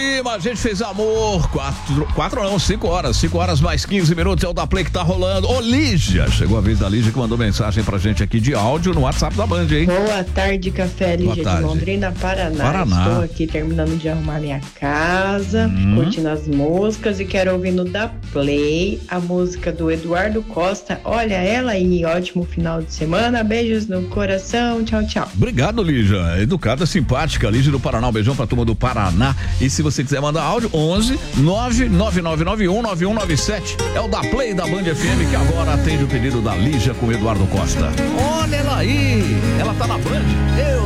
cima, a gente fez amor. 5 horas mais 15 minutos. É o da Play que tá rolando. Ô, Lígia, chegou a vez da Lígia que mandou mensagem pra gente aqui de áudio no WhatsApp da Band, hein? Boa tarde, Café. Lígia de Londrina, Paraná. Estou aqui terminando de arrumar minha casa, curtindo as músicas e quero ouvir no da Play a música do Eduardo Costa. Olha ela aí, ótimo final de semana. Beijos no coração. Tchau, tchau. Obrigado, Lígia. Educada, simpática. Lígia do Paraná. Um beijão pra turma do Paraná. E se você quiser mandar áudio, 11 99991 9197. É o da Play da Band FM que agora atende o pedido da Lígia com o Eduardo Costa. Olha ela aí. Ela tá na Band. Eu